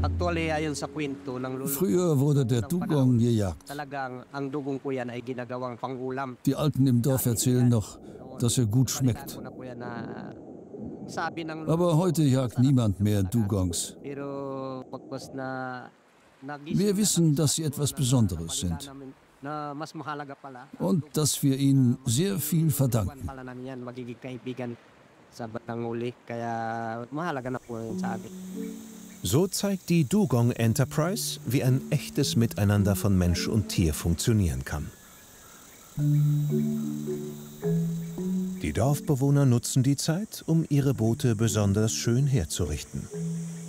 Actually, ayon sa kwento ng lolo Früher wurde der Dugong gejagt. talagang ang dugong po yan ay ginagawang pangulam. Die Alten im Dorf erzählen noch, dass er gut schmeckt. Ko na po yan na sabi ng lolo Aber heute jagt niemand mehr Dugongs. pero pagpas na Wir wissen, dass sie etwas Besonderes sind na mas mahalaga pala und dass wir ihnen sehr viel verdanken. pala namin yan magiging kaibigan sa batang uli kaya mahalaga na po yun sa amin. So zeigt die Dugong Enterprise, wie ein echtes Miteinander von Mensch und Tier funktionieren kann. Die Dorfbewohner nutzen die Zeit, um ihre Boote besonders schön herzurichten.